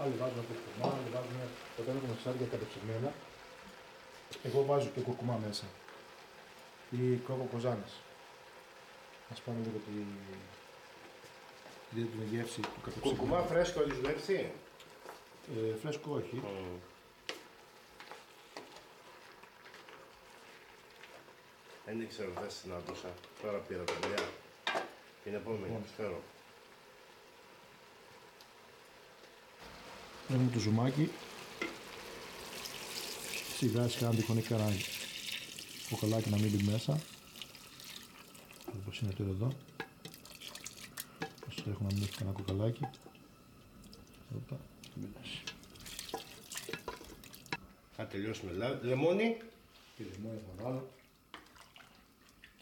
άλλοι βάζουν κουρκουμά, άλλοι βάζουν όταν έχουμε ψάρια κατεψυγμένα. Εγώ βάζω και κουρκουμά μέσα. Ή κρόκο-κοζάνες. Ας πάρω λίγο την γεύση του κατεψυγμένου. Κουρκουμά φρέσκο ριζουλέψει. Φρέσκο όχι. Δεν ήξερα ότι θα συναντούσα. Τώρα πήρα τα δουλειά. Την επόμενη θα φέρω. Έχουμε το ζουμάκι. Σιγά σιγά αν τυχόν έχει κανένα κοκαλάκι να μην μπει μέσα. Όπως είναι τώρα εδώ. Όσο έχουμε να μην έχει κανένα κοκαλάκι. Όπα, Θα τελειώσουμε. Λεμόνι. Και λεμόνι θα βάλω.